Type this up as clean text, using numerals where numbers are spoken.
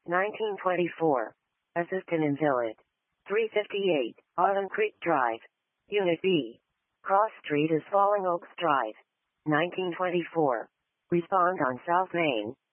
1924. Assistant Invalid. 358, Autumn Creek Drive. Unit B. Cross Street is Falling Oaks Drive. 1924. Respond on South Main.